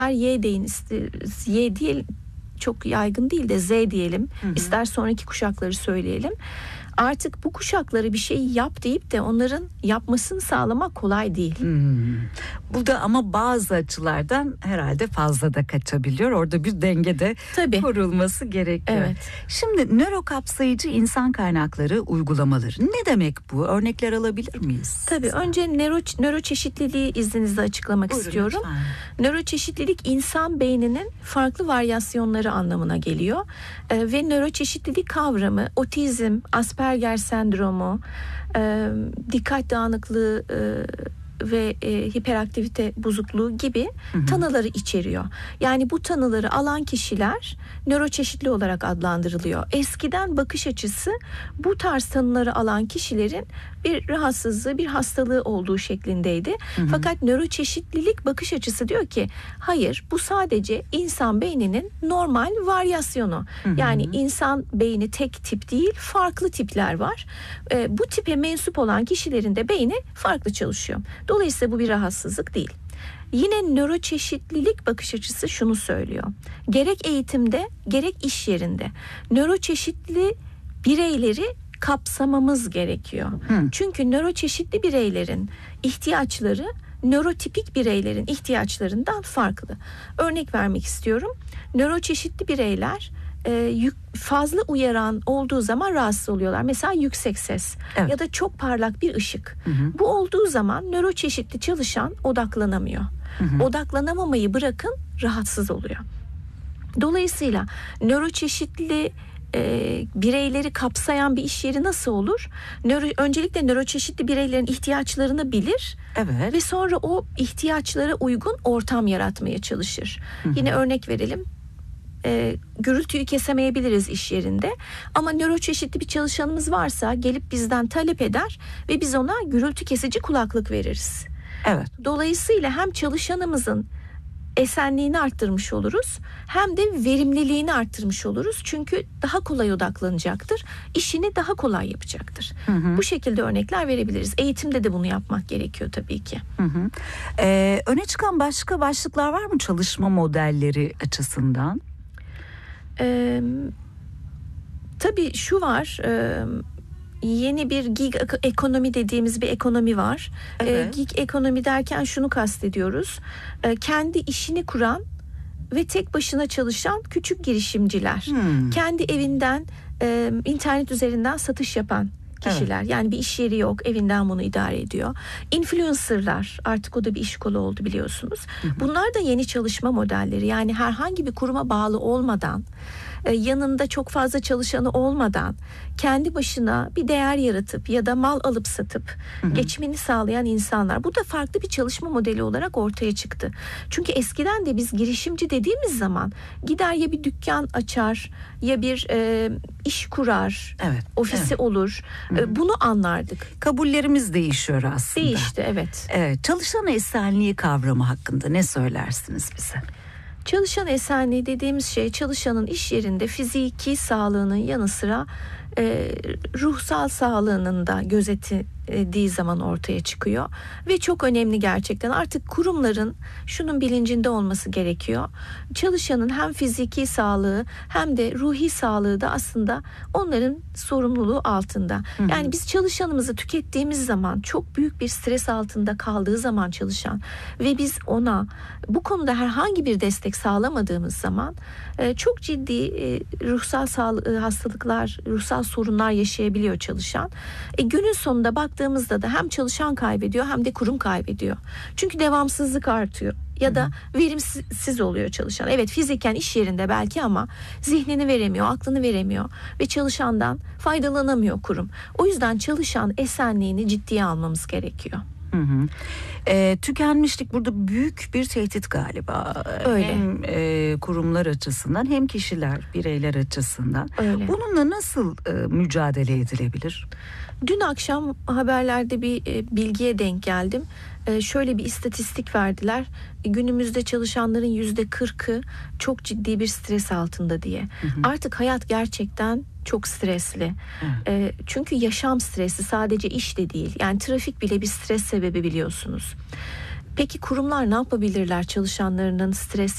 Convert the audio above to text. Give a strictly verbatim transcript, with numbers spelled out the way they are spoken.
Y deyin, Y diyelim, çok yaygın değil de Z diyelim. Hı hı. İster sonraki kuşakları söyleyelim. Artık bu kuşakları bir şey yap deyip de onların yapmasını sağlamak kolay değil. Hmm. Bu da ama bazı açılardan herhalde fazla da kaçabiliyor. Orada bir denge de Tabii. kurulması gerekiyor. Evet. Şimdi nöro kapsayıcı insan kaynakları uygulamaları ne demek bu? Örnekler alabilir miyiz? Tabii. Önce nöro, nöro çeşitliliği izninizle açıklamak Buyurun, istiyorum. Lütfen. Nöro çeşitlilik insan beyninin farklı varyasyonları anlamına geliyor. Ee, ve nöro çeşitlilik kavramı otizm, Asperger sendromu, e, dikkat dağınıklığı e, ve e, hiperaktivite bozukluğu gibi hı hı. tanıları içeriyor. Yani bu tanıları alan kişiler nöroçeşitli olarak adlandırılıyor. Eskiden bakış açısı bu tarz tanıları alan kişilerin bir rahatsızlığı, bir hastalığı olduğu şeklindeydi. Hı hı. Fakat nöroçeşitlilik bakış açısı diyor ki hayır, bu sadece insan beyninin normal varyasyonu. Hı hı. Yani insan beyni tek tip değil, farklı tipler var. E, bu tipe mensup olan kişilerin de beyni farklı çalışıyor. Dolayısıyla bu bir rahatsızlık değil. Yine nöroçeşitlilik bakış açısı şunu söylüyor. Gerek eğitimde, gerek iş yerinde nöroçeşitli bireyleri kapsamamız gerekiyor. Hı. Çünkü nöroçeşitli bireylerin ihtiyaçları nörotipik bireylerin ihtiyaçlarından farklı. Örnek vermek istiyorum. Nöroçeşitli bireyler e, yük, fazla uyaran olduğu zaman rahatsız oluyorlar. Mesela yüksek ses evet. ya da çok parlak bir ışık. Hı hı. Bu olduğu zaman nöroçeşitli çalışan odaklanamıyor. Hı hı. Odaklanamamayı bırakın rahatsız oluyor. Dolayısıyla nöroçeşitli E, bireyleri kapsayan bir iş yeri nasıl olur? Nöro, öncelikle nöroçeşitli bireylerin ihtiyaçlarını bilir evet. ve sonra o ihtiyaçlara uygun ortam yaratmaya çalışır. Hı hı. Yine örnek verelim. E, gürültüyü kesemeyebiliriz iş yerinde ama nöroçeşitli bir çalışanımız varsa gelip bizden talep eder ve biz ona gürültü kesici kulaklık veririz. Evet. Dolayısıyla hem çalışanımızın esenliğini arttırmış oluruz hem de verimliliğini arttırmış oluruz. Çünkü daha kolay odaklanacaktır. İşini daha kolay yapacaktır. Hı hı. Bu şekilde örnekler verebiliriz. Eğitimde de bunu yapmak gerekiyor tabii ki. Hı hı. Ee, öne çıkan başka başlıklar var mı çalışma modelleri açısından? Ee, tabii şu var. E, Yeni bir gig ekonomi dediğimiz bir ekonomi var. Evet. E, gig ekonomi derken şunu kastediyoruz. E, kendi işini kuran ve tek başına çalışan küçük girişimciler. Hmm. Kendi evinden e, internet üzerinden satış yapan kişiler. Evet. Yani bir iş yeri yok, evinden bunu idare ediyor. Influencerlar, artık o da bir iş kolu oldu biliyorsunuz. Hı hı. Bunlar da yeni çalışma modelleri. Yani herhangi bir kuruma bağlı olmadan, yanında çok fazla çalışanı olmadan kendi başına bir değer yaratıp ya da mal alıp satıp hı hı. geçimini sağlayan insanlar. Bu da farklı bir çalışma modeli olarak ortaya çıktı. Çünkü eskiden de biz girişimci dediğimiz zaman gider ya bir dükkan açar ya bir e, iş kurar, evet, ofisi evet. olur. Hı hı. Bunu anlardık. Kabullerimiz değişiyor aslında. Değişti, evet. Evet, çalışan esenliği kavramı hakkında ne söylersiniz bize? Çalışan esenliği dediğimiz şey çalışanın iş yerinde fiziki sağlığının yanı sıra e, ruhsal sağlığının da gözetildiği zaman ortaya çıkıyor ve çok önemli gerçekten. Artık kurumların şunun bilincinde olması gerekiyor. Çalışanın hem fiziki sağlığı hem de ruhi sağlığı da aslında onların sorumluluğu altında. Hı hı. Yani biz çalışanımızı tükettiğimiz zaman, çok büyük bir stres altında kaldığı zaman çalışan ve biz ona bu konuda herhangi bir destek sağlamadığımız zaman e, çok ciddi e, ruhsal sağlık, e, hastalıklar, ruhsal sorunlar yaşayabiliyor çalışan. E, günün sonunda baktığımızda da hem çalışan kaybediyor hem de kurum kaybediyor. Çünkü devamsızlık artıyor ya da verimsiz oluyor çalışan. Evet, fiziken iş yerinde belki ama zihnini veremiyor, aklını veremiyor ve çalışandan faydalanamıyor kurum. O yüzden çalışan esenliğini ciddiye almamız gerekiyor. Hı hı. E, tükenmişlik burada büyük bir tehdit galiba. Öyle. Hem e, kurumlar açısından hem kişiler, bireyler açısından. Öyle. Bununla nasıl e, mücadele edilebilir? Dün akşam haberlerde bir e, bilgiye denk geldim. E, şöyle bir istatistik verdiler. E, günümüzde çalışanların yüzde kırkı çok ciddi bir stres altında diye. Hı hı. Artık hayat gerçekten çok stresli. E, çünkü yaşam stresi sadece iş de değil. Yani trafik bile bir stres sebebi biliyorsunuz. Peki kurumlar ne yapabilirler çalışanlarının stres